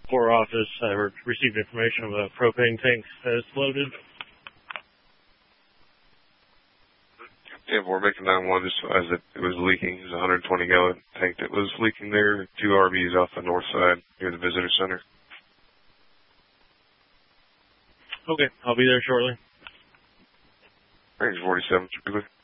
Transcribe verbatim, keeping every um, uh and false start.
four office. I received information of a propane tank that is loaded. Yeah, we're making nine one just as it, it was leaking. It was a one hundred twenty gallon tank that was leaking there. Two R Vs off the north side near the visitor center. Okay, I'll be there shortly. Range forty-seven, typically.